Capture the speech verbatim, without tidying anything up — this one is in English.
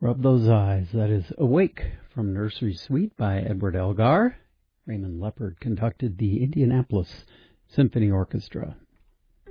Rub Those Eyes. That is Awake from Nursery Suite by Edward Elgar. Raymond Leopard conducted the Indianapolis Symphony Orchestra.